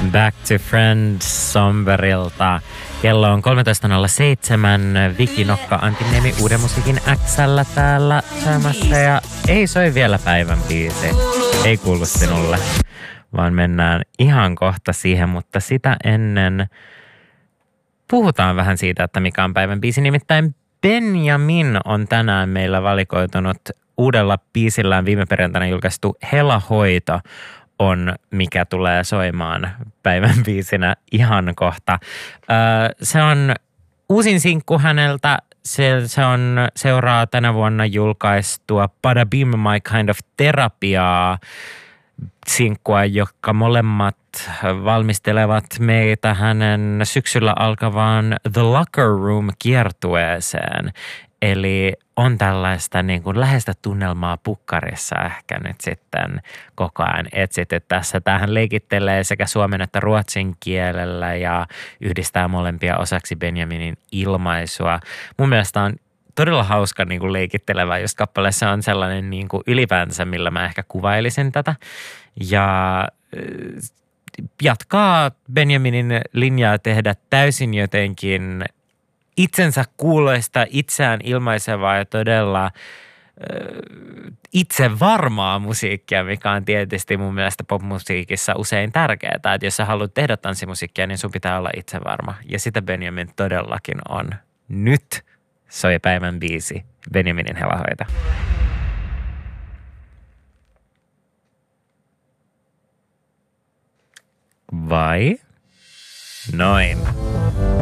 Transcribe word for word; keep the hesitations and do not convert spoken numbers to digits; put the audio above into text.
Back to Friends Somberilta. Kello on kolmetoista nolla seitsemän. Viki Nokka, Antti Niemi, Uuden musiikin X:llä täällä käymässä. Ja ei soi vielä päivän biisi. Ei kuulu sinulle, vaan mennään ihan kohta siihen. Mutta sitä ennen puhutaan vähän siitä, että mikä on päivän biisi. Nimittäin Benjamin on tänään meillä valikoitunut uudella biisillään viime perjantaina julkaistu Helahoito on, mikä tulee soimaan päivän biisinä ihan kohta. Se on uusin sinkku häneltä. Se, se on, seuraa tänä vuonna julkaistua Bada Bim My Kind of Terapiaa sinkkua, jotka molemmat valmistelevat meitä hänen syksyllä alkavaan The Locker Room -kiertueeseen. Eli on tällaista niin kuin läheistä tunnelmaa pukkarissa ehkä nyt sitten koko ajan etsitty tässä. Tämähän leikittelee sekä suomen että ruotsin kielellä ja yhdistää molempia osaksi Benjaminin ilmaisua. Mun mielestä on todella hauska niin kuin leikittelevä, jos kappaleessa on sellainen niin kuin ylipäänsä, millä mä ehkä kuvailisin tätä. Ja jatkaa Benjaminin linjaa tehdä täysin jotenkin itsensä kuuloista, itseään ilmaisevaa ja todella itse varmaa musiikkia, mikä on tietysti mun mielestä popmusiikissa usein tärkeää. Että jos sä haluat tehdä tanssimusiikkia, niin sun pitää olla itse varma. Ja sitä Benjamin todellakin on. Nyt soi päivän biisi, Benjaminin Helahoito. Vai? Noin.